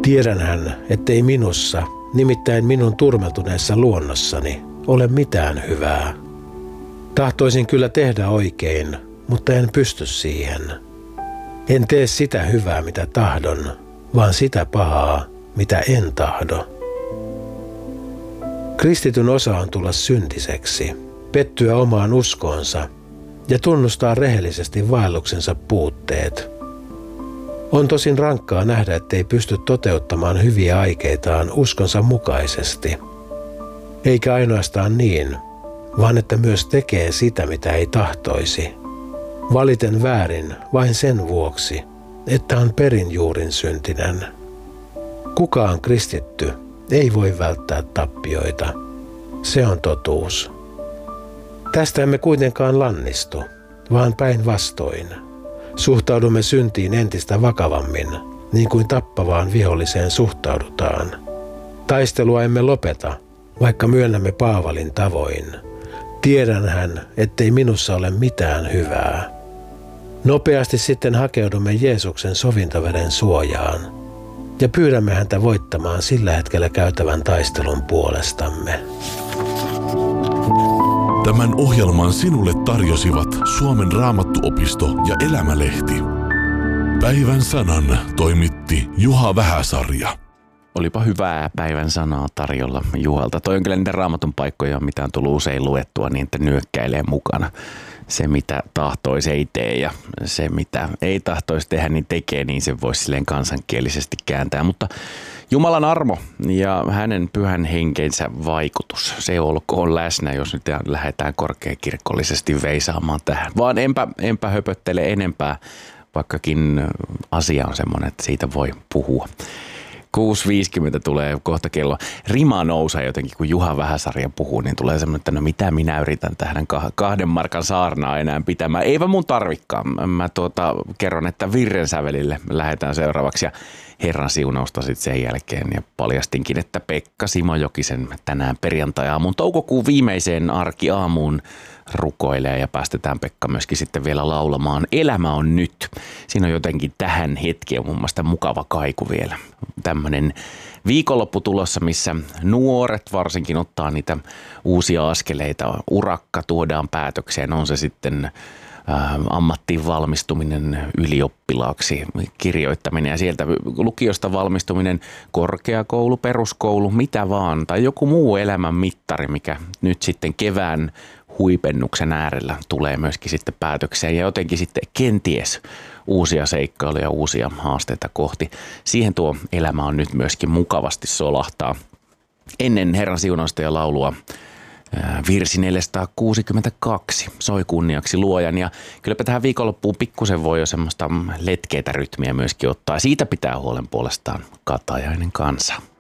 Tiedänhän, ettei minussa, nimittäin minun turmeltuneessa luonnossani, ole mitään hyvää. Tahtoisin kyllä tehdä oikein, mutta en pysty siihen. En tee sitä hyvää, mitä tahdon, vaan sitä pahaa, mitä en tahdo. Kristityn osa on tulla syntiseksi, pettyä omaan uskoonsa ja tunnustaa rehellisesti vaelluksensa puutteet. On tosin rankkaa nähdä, ettei pysty toteuttamaan hyviä aikeitaan uskonsa mukaisesti. Eikä ainoastaan niin, vaan että myös tekee sitä, mitä ei tahtoisi. Valiten väärin vain sen vuoksi, että on perinjuurin syntinen. Kukaan kristitty ei voi välttää tappioita. Se on totuus. Tästä emme kuitenkaan lannistu, vaan päinvastoin. Suhtaudumme syntiin entistä vakavammin, niin kuin tappavaan viholliseen suhtaudutaan. Taistelua emme lopeta, vaikka myönnämme Paavalin tavoin. Tiedänhän, ettei minussa ole mitään hyvää. Nopeasti sitten hakeudumme Jeesuksen sovintoveden suojaan ja pyydämme häntä voittamaan sillä hetkellä käytävän taistelun puolestamme. Tämän ohjelman sinulle tarjosivat Suomen Raamattuopisto ja Elämälehti. Päivän sanan toimitti Juha Vähäsarja. Olipa hyvää päivän sanaa tarjolla Juhalta. Toi on kyllä niitä Raamatun paikkoja, mitä on tullut usein luettua, niin että nyökkäilee mukana. Se, mitä tahtoisi, ei tee, ja se, mitä ei tahtoisi tehdä, niin tekee, niin se voisi silleen kansankielisesti kääntää. Mutta Jumalan armo ja hänen pyhän henkensä vaikutus, se olkoon läsnä, jos nyt lähdetään korkeakirkollisesti veisaamaan tähän. Vaan enpä höpöttele enempää, vaikkakin asia on semmoinen, että siitä voi puhua. 6.50 tulee kohta kello. Rima nousee jotenkin, kun Juha Vähäsarja puhuu, niin tulee semmoinen, että no mitä minä yritän tähän 2 markan saarnaa enää pitämään. Eipä mun tarvikaan. Mä kerron, että virrensävelille lähdetään seuraavaksi ja Herran siunausta sitten sen jälkeen. Ja paljastinkin, että Pekka Simo-Jokisen tänään perjantai-aamun toukokuun viimeiseen arkiaamuun rukoilee ja päästetään Pekka myöskin sitten vielä laulamaan Elämä on nyt. Siinä on jotenkin tähän hetkeen mun mielestä mukava kaiku vielä. Tämmöinen viikonloppu tulossa, missä nuoret varsinkin ottaa niitä uusia askeleita. Urakka tuodaan päätökseen, on se sitten ammattiin valmistuminen, ylioppilaaksi kirjoittaminen ja sieltä lukiosta valmistuminen, korkeakoulu, peruskoulu, mitä vaan. Tai joku muu elämän mittari, mikä nyt sitten kevään huipennuksen äärellä tulee myöskin sitten päätökseen ja jotenkin sitten kenties uusia seikkailuja, uusia haasteita kohti. Siihen tuo elämä on nyt myöskin mukavasti solahtaa. Ennen Herran siunausta ja laulua virsi 462 soi kunniaksi luojan ja kylläpä tähän viikonloppuun pikkusen voi jo semmoista letkeitä rytmiä myöskin ottaa. Siitä pitää huolen puolestaan Katajainen kansa.